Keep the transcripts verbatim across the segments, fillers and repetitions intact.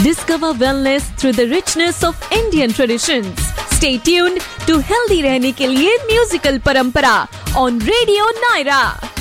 Discover wellness through the richness of Indian traditions. Stay tuned to healthy रहने के लिए musical परंपरा on Radio Naira.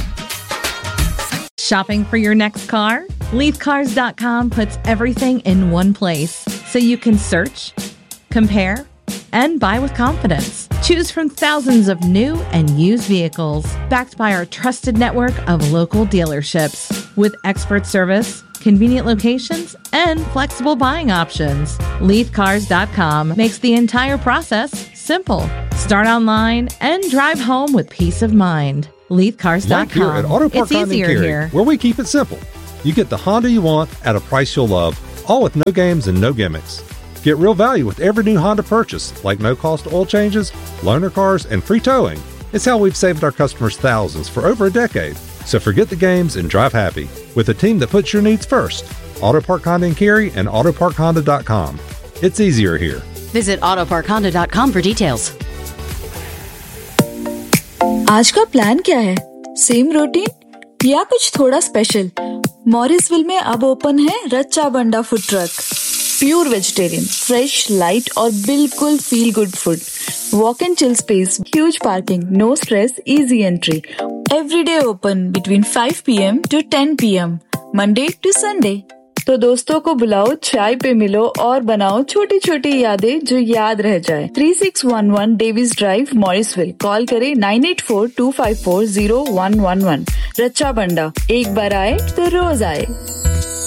Shopping for your next car? Leaf Cars dot com puts everything in one place so you can search, compare, and buy with confidence. Choose from thousands of new and used vehicles backed by our trusted network of local dealerships with expert service, convenient locations, and flexible buying options. Leaf Cars dot com makes the entire process simple. Start online and drive home with peace of mind. Leaf Cars dot com. Like here at Auto Park It's Honda easier and Cary, here. where we keep it simple. You get the Honda you want at a price you'll love, all with no games and no gimmicks. Get real value with every new Honda purchase, like no-cost oil changes, loaner cars, and free towing. It's how we've saved our customers thousands for over a decade. So forget the games and drive happy with a team that puts your needs first. Auto Park Honda and Cary and Auto Park Honda dot com. It's easier here. Visit Auto Park Honda dot com for details. आज का plan क्या है? Same routine या कुछ थोड़ा special? Morrisville में अब open है रच्चा बंडा food truck. Pure vegetarian, fresh, light और बिल्कुल feel good food. Walk and chill space, huge parking, no stress, easy entry. Everyday open between five P M to ten P M, Monday to Sunday. तो दोस्तों को बुलाओ, चाय पे मिलो और बनाओ छोटी छोटी यादें जो याद रह जाए। Three six one one Davis drive, Morrisville. Call करें nine eight four to five four zero one one one. रच्चा बंडा, एक बार आए तो रोज आए।